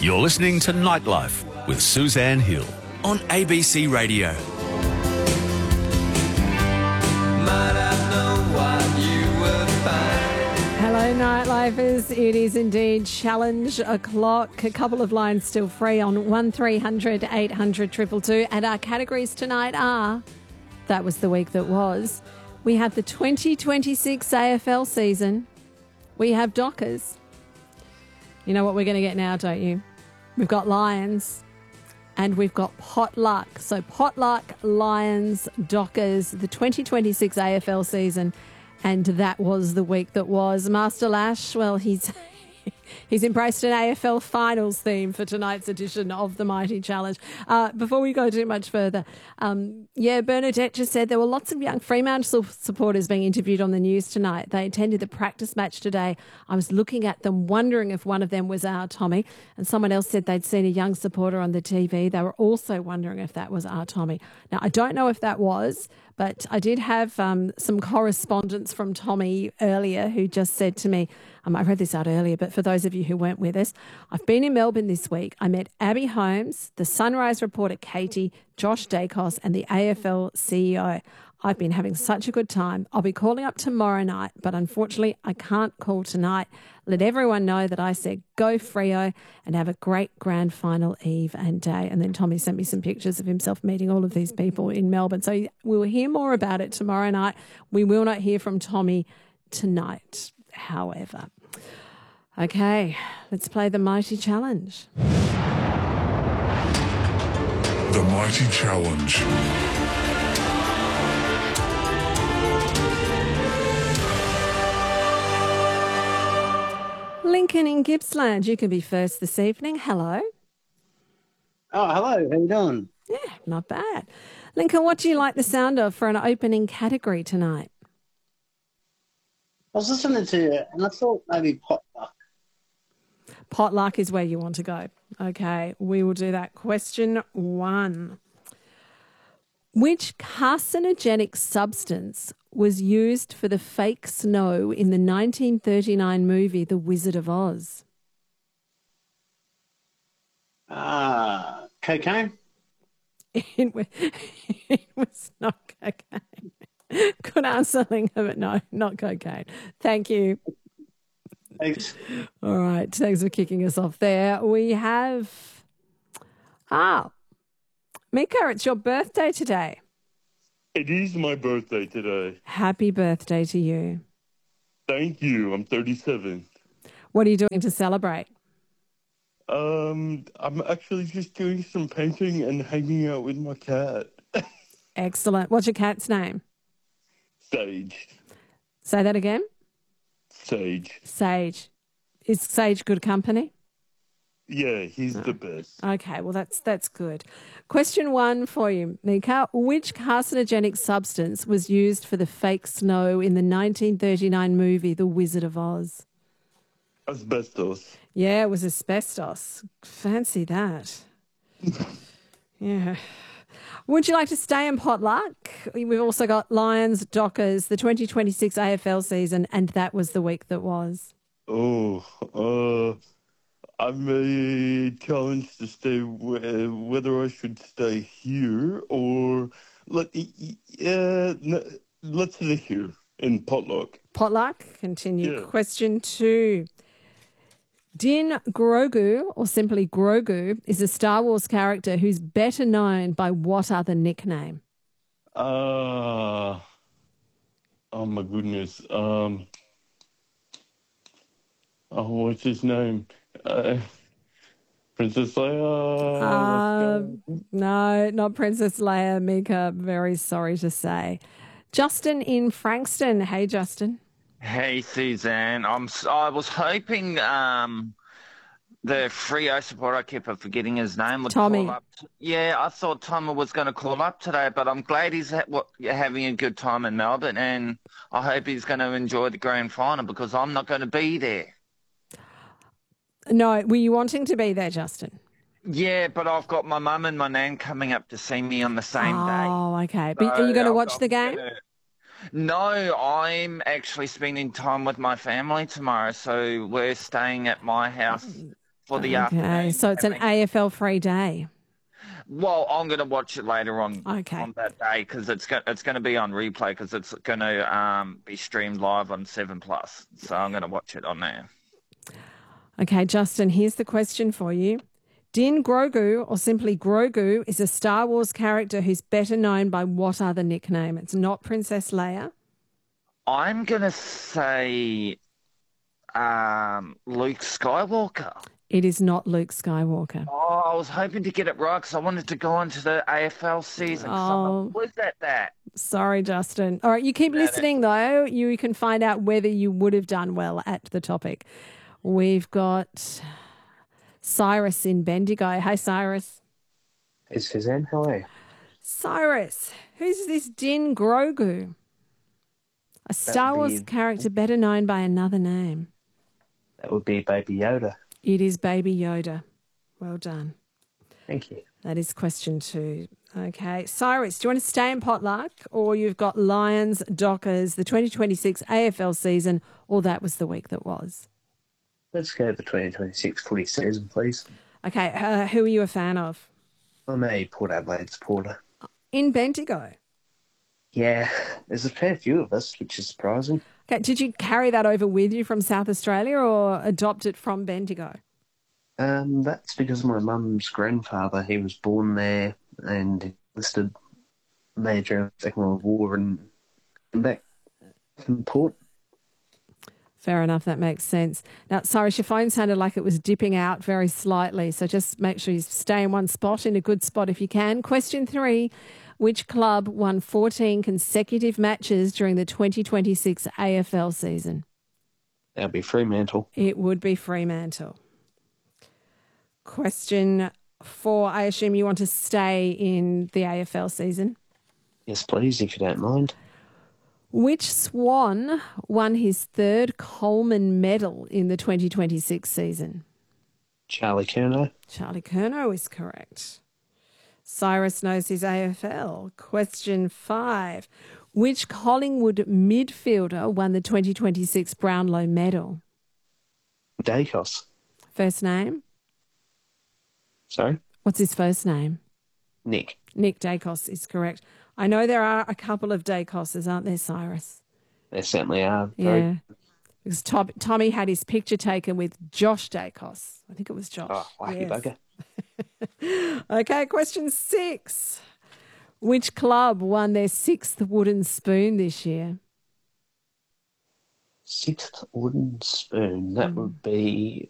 You're listening to Nightlife with Suzanne Hill on ABC Radio. Hello, Nightlifers. It is indeed Challenge O'Clock. A couple of lines still free on 1300 800 222. And our categories tonight are, that was the week that was. We have the 2026 AFL season. We have Dockers. You know what we're going to get now, don't you? We've got Lions and we've got Potluck. So Potluck, Lions, Dockers, the 2026 AFL season. And that was the week that was. Master Lash, well, he's embraced an AFL finals theme for tonight's edition of the Mighty Challenge. Before we go too much further, Bernadette just said there were lots of young Fremantle supporters being interviewed on the news tonight. They attended the practice match today. I was looking at them, wondering if one of them was our Tommy. And someone else said they'd seen a young supporter on the TV. They were also wondering if that was our Tommy. Now, I don't know if that was, but I did have some correspondence from Tommy earlier who just said to me, I read this out earlier, but for those of you who weren't with us, I've been in Melbourne this week. I met Abby Holmes, the Sunrise reporter Katie, Josh Dacos and the AFL CEO. I've been having such a good time. I'll be calling up tomorrow night, but unfortunately I can't call tonight. Let everyone know that I said go Freo and have a great grand final eve and day. And then Tommy sent me some pictures of himself meeting all of these people in Melbourne. So we'll hear more about it tomorrow night. We will not hear from Tommy tonight, however. Okay, let's play the Mighty Challenge. The Mighty Challenge. Lincoln in Gippsland, you can be first this evening. Hello. Oh, hello. How you doing? Yeah, not bad. Lincoln, what do you like the sound of for an opening category tonight? I was listening to you and I thought maybe Potluck. Potluck is where you want to go. Okay, we will do that. Question 1. Which carcinogenic substance was used for the fake snow in the 1939 movie The Wizard of Oz? Cocaine? It was not cocaine. Good answer, Lincoln, but no, not cocaine. Thank you. Thanks. All right, thanks for kicking us off there. We have... Mika, it's your birthday today. It is my birthday today. Happy birthday to you. Thank you. I'm 37. What are you doing to celebrate? I'm actually just doing some painting and hanging out with my cat. Excellent. What's your cat's name? Sage. Say that again? Sage. Sage. Is Sage good company? Yeah, he's the best. Okay, well, that's good. Question 1 for you, Mika. Which carcinogenic substance was used for the fake snow in the 1939 movie The Wizard of Oz? Asbestos. Yeah, it was asbestos. Fancy that. Yeah. Would you like to stay in Potluck? We've also got Lions, Dockers, the 2026 AFL season, and that was the week that was. I'm a challenge to stay whether I should stay here or let's stay here in Potluck. Potluck, continue. Yeah. Question 2. Din Grogu, or simply Grogu, is a Star Wars character who's better known by what other nickname? Oh my goodness. What's his name? Princess Leia? No, not Princess Leia, Mika. Very sorry to say. Justin in Frankston. Hey, Justin. Hey, Suzanne. I was hoping the Freo supporter, I keep forgetting his name, would Tommy. call up. I thought Tommy was going to call up today, but I'm glad he's having a good time in Melbourne, and I hope he's going to enjoy the grand final because I'm not going to be there. No, were you wanting to be there, Justin? Yeah, but I've got my mum and my nan coming up to see me on the same day. Oh, okay. But are you going to watch the game? No, I'm actually spending time with my family tomorrow, so we're staying at my house for the Okay, afternoon. so it's an AFL free day. Well, I'm going to watch it later on Okay. on that day because it's going to be on replay because it's going to be streamed live on 7+. So I'm going to watch it on there. Okay, Justin, here's the question for you. Din Grogu, or simply Grogu, is a Star Wars character who's better known by what other nickname? It's not Princess Leia. I'm going to say Luke Skywalker. It is not Luke Skywalker. Oh, I was hoping to get it right because I wanted to go on to the AFL season. Oh. Was that? Sorry, Justin. All right, you keep listening, though. You can find out whether you would have done well at the topic. We've got Cyrus in Bendigo. Hey, Cyrus. Hey, Suzanne, how are you? Cyrus, who's this Din Grogu? A Star Wars character better known by another name. That would be Baby Yoda. It is Baby Yoda. Well done. Thank you. That is question 2. Okay. Cyrus, do you want to stay in potluck, or you've got Lions, Dockers, the 2026 AFL season, or that was the week that was? Let's go the 2026 footy season, please. Okay. Who are you a fan of? I'm a Port Adelaide supporter. In Bendigo. Yeah, there's a fair few of us, which is surprising. Okay. Did you carry that over with you from South Australia or adopt it from Bendigo? That's because my mum's grandfather, he was born there and enlisted major Second World War and back from Port. Fair enough, that makes sense. Now, Cyrus, your phone sounded like it was dipping out very slightly, so just make sure you stay in one spot, in a good spot if you can. Question 3, which club won 14 consecutive matches during the 2026 AFL season? That'd be Fremantle. It would be Fremantle. Question 4, I assume you want to stay in the AFL season? Yes, please, if you don't mind. Which Swan won his 3rd Coleman medal in the 2026 season? Charlie Curnow. Charlie Curnow is correct. Cyrus knows his AFL. Question 5. Which Collingwood midfielder won the 2026 Brownlow medal? Dacos. First name? Sorry? What's his first name? Nick. Nick Dacos is correct. I know there are a couple of Dacoses, aren't there, Cyrus? There certainly are. Yeah. Because Tommy had his picture taken with Josh Dacos. I think it was Josh. Oh, lucky bugger. Okay, question 6. Which club won their 6th wooden spoon this year? 6th wooden spoon. That would be